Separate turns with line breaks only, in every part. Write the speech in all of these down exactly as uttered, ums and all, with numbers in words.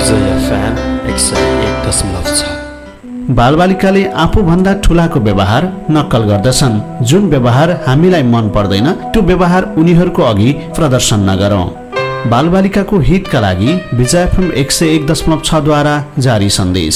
विजय FM एक सय एक दशमलव छ।
बालबालिकाले आफूभन्दा ठुलाको व्यवहार नक्कल गर्दछन्। जुन व्यवहार हामीलाई मन पर्दैन त्यो व्यवहार उनीहरूको अघि प्रदर्शन नगरौं। बालबालिकाको हितका लागि विजय एफएम एक सय एक दशमलव छ द्वारा जारी सन्देश।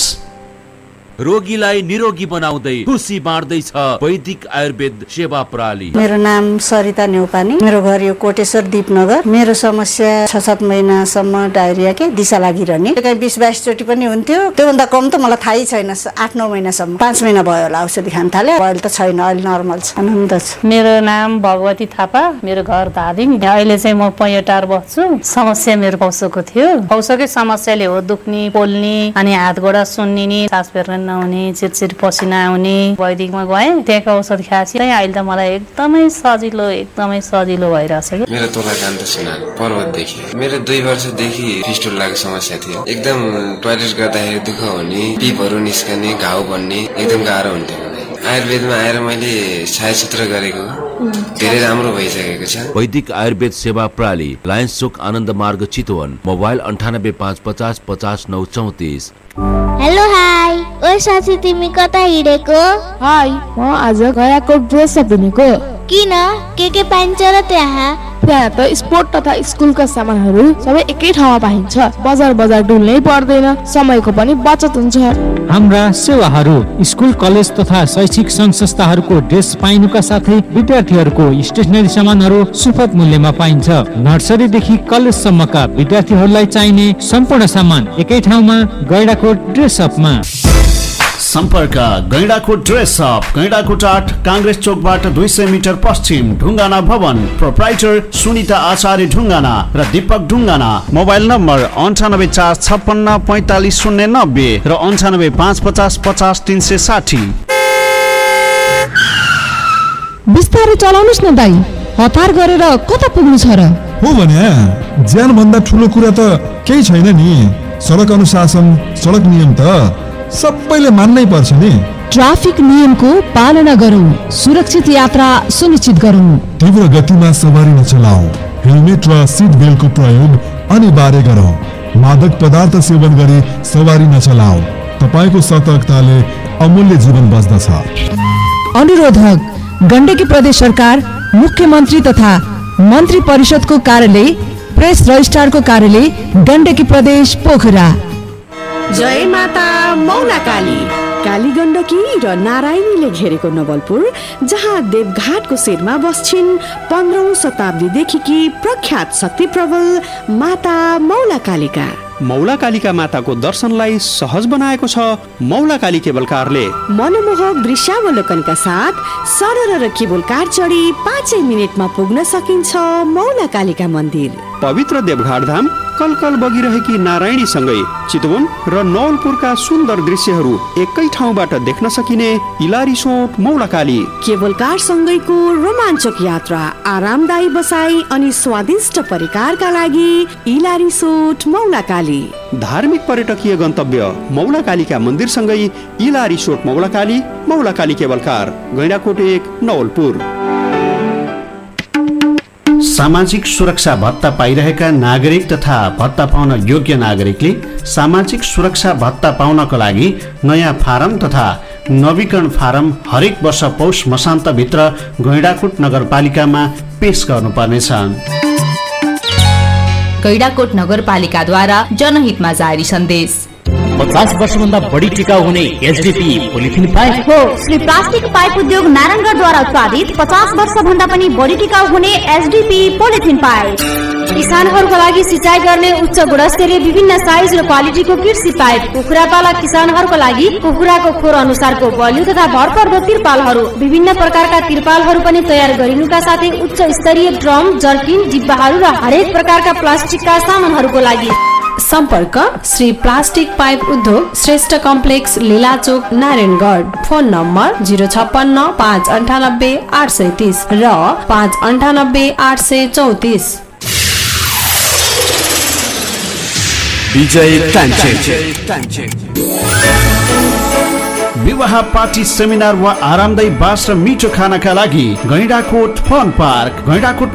रोगीलाई निरोगी बनाउँदै खुसी बाँड्दैछ वैदिक आयुर्वेद सेवा प्रणाली।
मेरो नाम सरिता न्यौपानी, मेरो घर यो कोटेश्वर दीपनगर। मेरो समस्या छ सात महिनासम्म डायरिया के दिशा लागिरहने, कहीँ बिस बाइस चोटि पनि हुन्थ्यो। त्योभन्दा कम त मलाई थाहै छैन। आठ नौ महिनासम्म, पाँच महिना भयो होला औषधि खान थाले। अहिले त छैन, अहिले नर्मल छ, आनन्द छ।
मेरो नाम भगवती थापा, मेरो घर धादिङ। अहिले चाहिँ म पैँटार बस्छु। समस्या मेरो पौसोको थियो। पौसोकै समस्याले हो दुख्ने, पोल्ने, अनि हात गोडा सुन्निने, सास फेर्न नहुने, चिरचिर पसिना आउने। वैदिकमा गएँ, त्यहाँको औषध खाएपछि अहिले त मलाई एकदमै सजिलो एकदमै सजिलो भइरहेछ।
मेरो तोला कान्त सिन्हा पर्वतदेखि। मेरो दुई वर्षदेखि फिस्टुलाको समस्या थियो। एकदम टोयलेट गर्दाखेरि दुःख हुने, पिपहरू निस्कने, घाउ बन्ने, एकदम गाह्रो हुन्थ्यो। आयुर्वेदमा आएर मैले छायाचित्र गरेको धेरै राम्रो भइसकेको छ।
वैदिक आयुर्वेद सेवा प्रणाली, लायन्स चोक, आनन्द मार्ग, चितवन। मोबाइल अन्ठानब्बे पाँच पचास पचास नौ चौतिस।
हेलो हाई, ओ साथी तिमी कता हिँडेको?
हाई, म आज गयाको ड्रेस किनेको।
किन? के के पाइन्छ र त्यहाँ?
त्यहाँ त स्पोर्ट तथा स्कुलका सामानहरू सबै एकै ठाउँमा पाइन्छ। बजार बजार डुल्नै पर्दैन, समयको पनि बचत हुन्छ।
हाम्रा सेवाहरू स्कुल, कलेज तथा शैक्षिक संघ संस्थाहरूको ड्रेस पाइनुका साथै विद्यार्थीहरूको स्टेसनरी सामानहरू सुपथ मूल्यमा पाइन्छ। नर्सरीदेखि कलेजसम्मका विद्यार्थीहरूलाई चाहिने सम्पूर्ण सामान एकै ठाउँमा गैंडाकोट ड्रेस अपमा।
सम्पर्क गैंडाकोट ड्रेस अप, गैंडाकोट आठ, कांग्रेस चोकबाट दुई सय मिटर पश्चिम, ढुङ्गाना भवन। प्रोप्राइटर सुनिता आचार्य ढुङ्गाना र दीपक ढुङ्गाना। मोबाइल नम्बर अन्ठानब्बे चार छप्पन्न पैँतालिस शून्य नब्बे र अन्ठानब्बे पाँच पचास पचास तिन सय साठी।
बिस्तारै चलाउनुस् न दाइ, हतार गरेर कता पुग्नु छ र?
हो भने ज्यान भन्दा ठुलो कुरा त केही छैन नि। सडक अनुशासन, सडक नियम त सबैले मान्नै पर्छ नि।
ट्राफिक नियमको पालना गरौँ, सुरक्षित यात्रा सुनिश्चित गरौँ।
तीव्र गतिमा सवारी नचलाऊ, हेलमेट र सिट बेल्टको प्रयोग अनिवार्य गरौँ। मादक पदार्थ सेवन गरी सवारी नचलाऊ, तपाईको सतर्कताले अमूल्य जीवन बच्दछ।
अनुरोधक गण्डकी प्रदेश सरकार, मुख्यमन्त्री तथा मन्त्री परिषदको कार्यालय, प्रेस रजिस्ट्रारको कार्यालय, गण्डकी प्रदेश पोखरा।
जय माता मौला काली। काली गण्डकी र नारायणीले घेरेको नवलपुर, जहाँ देवघाटको शिरमा बस्छिन् पन्ध्रौं शताब्दीदेखि प्रख्यात शक्ति प्रबल माता मौला कालिका।
मौला कालिका माताको दर्शनलाई सहज बनाएको छ मौला काली केबल कारले।
मनमोहक दृश्यावलोकनका साथ सरल र केबल कार चढी पाँचै मिनटमा पुग्न सकिन्छ मौला कालिका मन्दिर।
पवित्र देवघाट धाम, कलकल बगिरहेकी नारायणी सँगै चितवन र नवलपुरका सुन्दर दृश्यहरू एकै ठाउँबाट देख्न सकिने इलारिसोट मौला काली।
केबल कार सँगैको रोमाञ्चक यात्रा, आरामदायी बसाई अनि स्वादिष्ट परिकारका लागि इलारिसोट मौला काली।
धार्मिक पर्यटकीय गन्तव्य मौला कालिका मन्दिर सँगै इलारिसोट मौला काली, मौला काली केबल कार, गैंडाकोट एक, नवलपुर।
सामाजिक सुरक्षा भत्ता पाइरहेका नागरिक तथा भत्ता पाउन योग्य नागरिकले सामाजिक सुरक्षा भत्ता पाउनको लागि नयाँ फारम तथा नवीकरण फारम हरेक वर्ष पौष मसान्तभित्र गैंडाकोट नगरपालिकामा पेश गर्नुपर्नेछ।
गैंडाकोट नगरपालिकाद्वारा जनहितमा जारी सन्देश।
पचास वर्षभन्दा बढी टिकाउ हुने एसडीपी पोलिथिन पाइप
हो। श्री प्लास्टिक पाइप उद्योग नारायणगढद्वारा उत्पादित पचास वर्ष भन्दा पनि बढी टिकाउ हुने एसडीपी पोलिथिन पाइप। किसानहरूको लागि सिँचाइ गर्ने उच्च गुणस्तरीय विभिन्न साइज र क्वालिटीको कृषि पाइप। कुखुरापाला किसानहरूको लागि कुखुराको खोर अनुसारको बलियो तथा भरपर्दो तिरपालहरू, विभिन्न प्रकारका तिरपालहरू पनि तयार गरिनुका साथै उच्च स्तरीय ड्रम, जर्किन, डिब्बाहरू र हरेक प्रकारका प्लास्टिकका सामानहरूको लागि।
सम्पर्क श्री प्लास्टिक पाइप उद्योग, Shrestha complex, लीलाचोक, Narayangarh. Phone number zero छप्पन्न पाँच अन्ठानब्बे आठ सय तीस र पाँच अन्ठानब्बे आठ सय चौतिस।
विजय टान्चेन।
विवाह, पार्टी, सेमिनार वा आरामदायी बास र मिठो खानाका लागि गैंडाकोट फन पार्क, गैंडाकोट